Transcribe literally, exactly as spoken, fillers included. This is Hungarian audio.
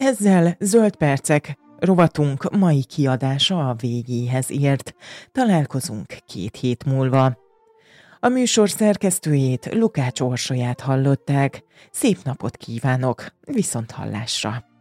Ezzel Zöld Percek rovatunk mai kiadása a végéhez ért. Találkozunk két hét múlva. A műsor szerkesztőjét, Lukács Orsolyát hallották. Szép napot kívánok, viszonthallásra!